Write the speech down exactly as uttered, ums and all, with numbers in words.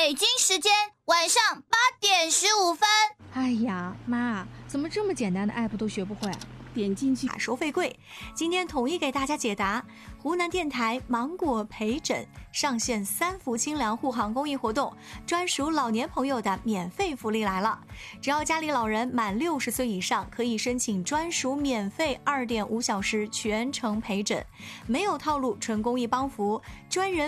北京时间晚上八点十五分。 哎呀，妈，怎么这么简单的 app 都学不会？ 点进去，收费贵。今天统一给大家解答。湖南电台芒果陪诊上线三伏清凉护航公益活动，专属老年朋友的免费福利来了！只要家里老人满六十岁以上，可以申请专属免费二点五小时全程陪诊，没有套路，纯公益帮扶，专人。